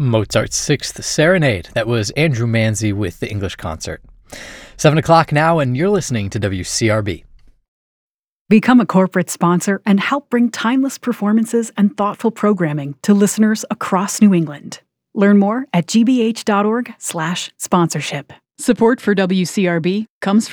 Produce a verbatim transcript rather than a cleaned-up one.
Mozart's Sixth Serenade. That was Andrew Manzi with the English Concert. Seven o'clock now, and you're listening to W C R B. Become a corporate sponsor and help bring timeless performances and thoughtful programming to listeners across New England. Learn more at gbh.org slash sponsorship. Support for W C R B comes from